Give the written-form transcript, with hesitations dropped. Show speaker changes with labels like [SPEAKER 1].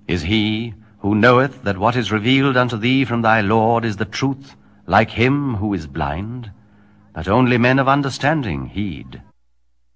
[SPEAKER 1] Is he who knoweth that what is revealed unto thee from thy Lord is the truth, like him who is blind? That only men of understanding heed.